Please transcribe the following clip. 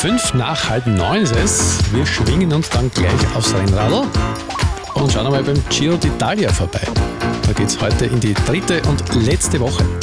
5 nach halb 9 ist es. Wir schwingen uns dann gleich aufs Rennradl und schauen einmal beim Giro d'Italia vorbei. Da geht es heute in die dritte und letzte Woche.